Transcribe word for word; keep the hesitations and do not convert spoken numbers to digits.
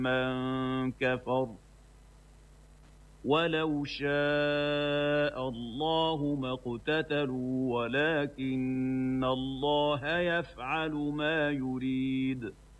مَن كَفَرَ وَلَوْ شَاءَ اللَّهُ مَا اقْتَتَلُوا وَلَٰكِنَّ اللَّهَ يَفْعَلُ مَا يُرِيدُ